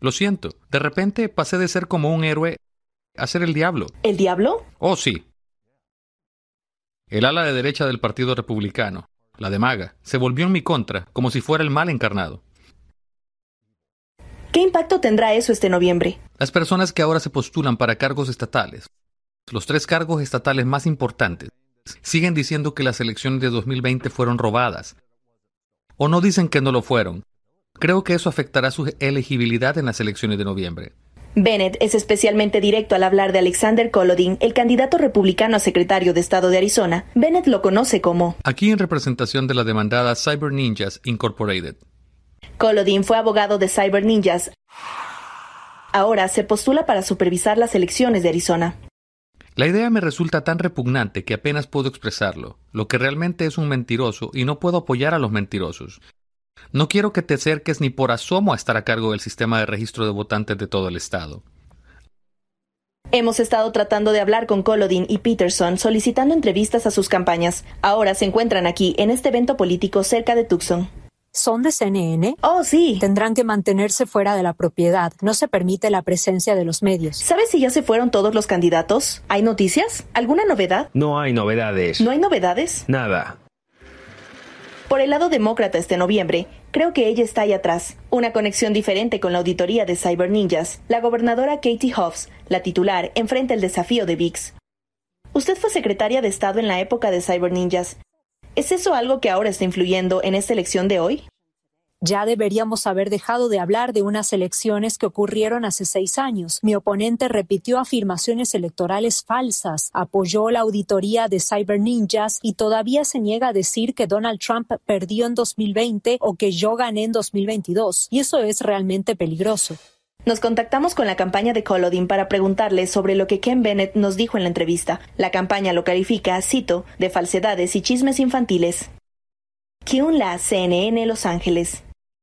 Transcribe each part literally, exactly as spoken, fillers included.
Lo siento, de repente pasé de ser como un héroe a ser el diablo. ¿El diablo? Oh, sí. El ala de derecha del Partido Republicano, la de MAGA, se volvió en mi contra, como si fuera el mal encarnado. ¿Qué impacto tendrá eso este noviembre? Las personas que ahora se postulan para cargos estatales, los tres cargos estatales más importantes, siguen diciendo que las elecciones de dos mil veinte fueron robadas. O no dicen que no lo fueron. Creo que eso afectará su elegibilidad en las elecciones de noviembre. Bennett es especialmente directo al hablar de Alexander Kolodin, el candidato republicano a secretario de Estado de Arizona. Bennett lo conoce como... Aquí en representación de la demandada Cyber Ninjas Incorporated. Kolodin fue abogado de Cyber Ninjas. Ahora se postula para supervisar las elecciones de Arizona. La idea me resulta tan repugnante que apenas puedo expresarlo, lo que realmente es un mentiroso y no puedo apoyar a los mentirosos. No quiero que te acerques ni por asomo a estar a cargo del sistema de registro de votantes de todo el estado. Hemos estado tratando de hablar con Kolodin y Peterson solicitando entrevistas a sus campañas. Ahora se encuentran aquí en este evento político cerca de Tucson. ¿Son de C N N? Oh, sí. Tendrán que mantenerse fuera de la propiedad. No se permite la presencia de los medios. ¿Sabes si ya se fueron todos los candidatos? ¿Hay noticias? ¿Alguna novedad? No hay novedades. ¿No hay novedades? Nada. Por el lado demócrata este noviembre, creo que ella está ahí atrás. Una conexión diferente con la auditoría de Cyber Ninjas. La gobernadora Katie Hobbs, la titular, enfrenta el desafío de V I X. Usted fue secretaria de Estado en la época de Cyber Ninjas. ¿Es eso algo que ahora está influyendo en esta elección de hoy? Ya deberíamos haber dejado de hablar de unas elecciones que ocurrieron hace seis años. Mi oponente repitió afirmaciones electorales falsas, apoyó la auditoría de Cyber Ninjas y todavía se niega a decir que Donald Trump perdió en dos mil veinte o que yo gané en dos mil veintidós. Y eso es realmente peligroso. Nos contactamos con la campaña de Kolodin para preguntarle sobre lo que Ken Bennett nos dijo en la entrevista. La campaña lo califica, cito, de falsedades y chismes infantiles. Kyun La, C N N, Los Ángeles.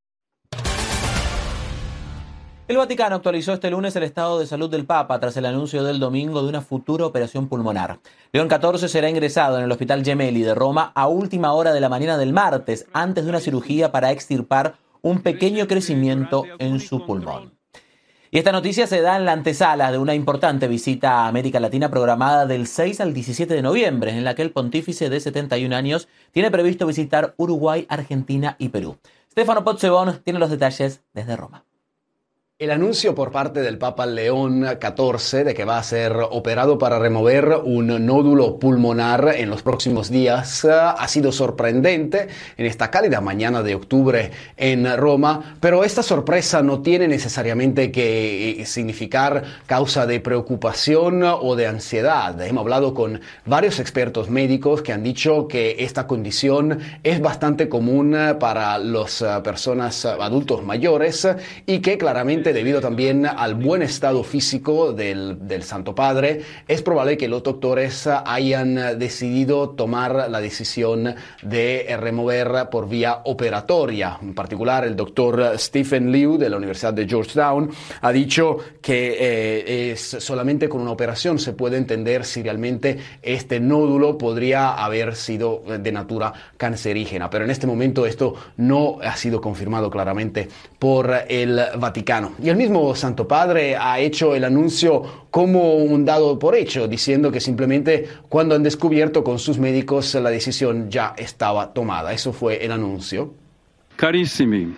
El Vaticano actualizó este lunes el estado de salud del Papa tras el anuncio del domingo de una futura operación pulmonar. León catorce será ingresado en el Hospital Gemelli de Roma a última hora de la mañana del martes, antes de una cirugía para extirpar un pequeño crecimiento en su pulmón. Y esta noticia se da en la antesala de una importante visita a América Latina programada del seis al diecisiete de noviembre, en la que el pontífice de setenta y un años tiene previsto visitar Uruguay, Argentina y Perú. Stefano Pozzebon tiene los detalles desde Roma. El anuncio por parte del Papa León catorce de que va a ser operado para remover un nódulo pulmonar en los próximos días ha sido sorprendente en esta cálida mañana de octubre en Roma, pero esta sorpresa no tiene necesariamente que significar causa de preocupación o de ansiedad. Hemos hablado con varios expertos médicos que han dicho que esta condición es bastante común para las personas adultos mayores y que claramente debido también al buen estado físico del, del Santo Padre, es probable que los doctores hayan decidido tomar la decisión de remover por vía operatoria. En particular, el doctor Stephen Liu de la Universidad de Georgetown ha dicho que eh, es solamente con una operación se puede entender si realmente este nódulo podría haber sido de natura cancerígena. Pero en este momento esto no ha sido confirmado claramente por el Vaticano. Y el mismo Santo Padre ha hecho el anuncio como un dado por hecho, diciendo que simplemente cuando han descubierto con sus médicos la decisión ya estaba tomada. Eso fue el anuncio. Carissimi,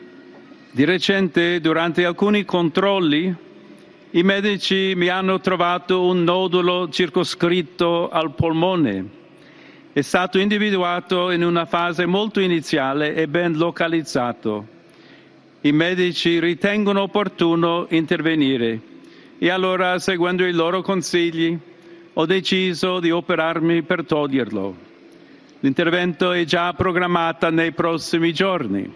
di recente durante alcuni controlli i medici mi hanno trovato un nodulo circoscritto al polmone. È stato individuato in una fase molto iniziale e ben localizzato. I medici ritengono opportuno intervenire e allora, seguendo i loro consigli, ho deciso di operarmi per toglierlo. L'intervento è già programmato nei prossimi giorni.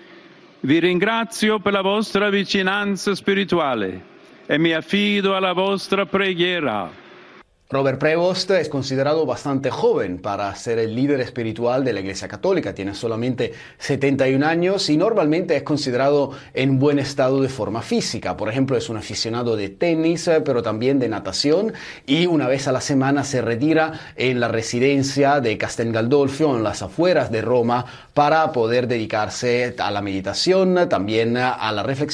Vi ringrazio per la vostra vicinanza spirituale e mi affido alla vostra preghiera. Robert Prevost es considerado bastante joven para ser el líder espiritual de la Iglesia Católica. Tiene solamente setenta y un años y normalmente es considerado en buen estado de forma física. Por ejemplo, es un aficionado de tenis, pero también de natación, y una vez a la semana se retira en la residencia de Castel Gandolfo, en las afueras de Roma, para poder dedicarse a la meditación, también a la reflexión